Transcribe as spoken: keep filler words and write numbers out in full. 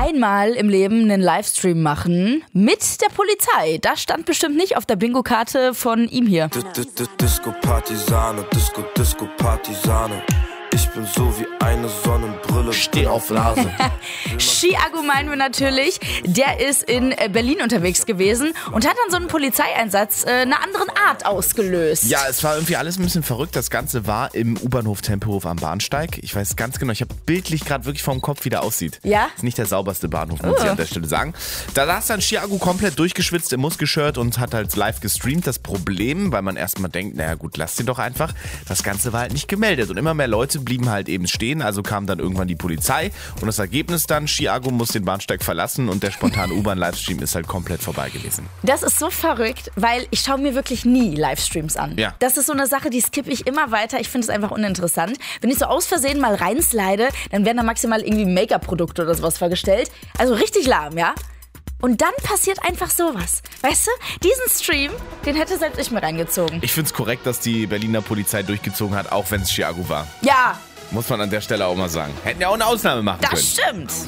einmal im Leben einen Livestream machen mit der Polizei. Das stand bestimmt nicht auf der Bingo-Karte von ihm hier. Disco Partisane, Disco, Disco Partisane. Ich bin so wie eine Sonnenbrille. Steh auf Nase. Chiago meinen wir natürlich. Der ist in Berlin unterwegs gewesen und hat dann so einen Polizeieinsatz äh, einer anderen Art ausgelöst. Ja, es war irgendwie alles ein bisschen verrückt. Das Ganze war im U-Bahnhof Tempelhof am Bahnsteig. Ich weiß ganz genau, ich habe bildlich gerade wirklich vom Kopf, wie der aussieht. Ja? Ist nicht der sauberste Bahnhof, muss Oh. ich an der Stelle sagen. Da saß dann Chiago komplett durchgeschwitzt im Muskelshirt und hat halt live gestreamt. Das Problem, weil man erstmal denkt, naja gut, lass den doch einfach. Das Ganze war halt nicht gemeldet und immer mehr Leute blieben halt eben stehen. Also kam dann irgendwann die Polizei und das Ergebnis dann, Chiago muss den Bahnsteig verlassen und der spontane U-Bahn-Livestream ist halt komplett vorbei gewesen. Das ist so verrückt, weil ich schaue mir wirklich nie Livestreams an. Ja. Das ist so eine Sache, die skippe ich immer weiter. Ich finde es einfach uninteressant. Wenn ich so aus Versehen mal reinslide, dann werden da maximal irgendwie Make-up-Produkte oder sowas vorgestellt. Also richtig lahm, ja? Und dann passiert einfach sowas. Weißt du, diesen Stream, den hätte selbst ich mir reingezogen. Ich finde es korrekt, dass die Berliner Polizei durchgezogen hat, auch wenn es Chiago war. Ja, Muss man an der Stelle auch mal sagen. Hätten ja auch eine Ausnahme machen können. das stimmt.